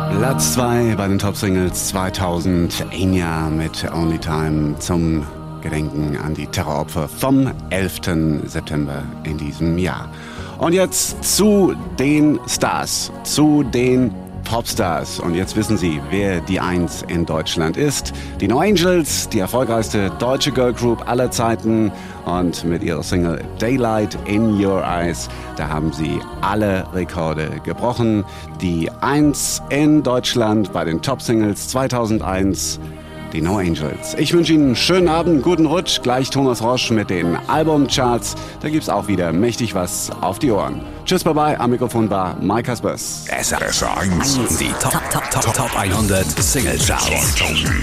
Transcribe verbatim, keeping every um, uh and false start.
Platz zwei bei den Top-Singles zweitausend, Enya mit Only Time zum Gedenken an die Terroropfer vom elften September in diesem Jahr. Und jetzt zu den Stars, zu den Popstars. Und jetzt wissen Sie, wer die Eins in Deutschland ist. Die No Angels, die erfolgreichste deutsche Girlgroup aller Zeiten. Und mit ihrer Single Daylight in Your Eyes, da haben sie alle Rekorde gebrochen. Die Eins in Deutschland bei den Top-Singles zweitausendeins, die No Angels. Ich wünsche Ihnen einen schönen Abend, guten Rutsch. Gleich Thomas Rosch mit den Albumcharts. Da gibt's auch wieder mächtig was auf die Ohren. Tschüss, bye bye. Am Mikrofon war Mike Kaspers. S R eins, die Top, Top, Top, Top hundert Single Charts.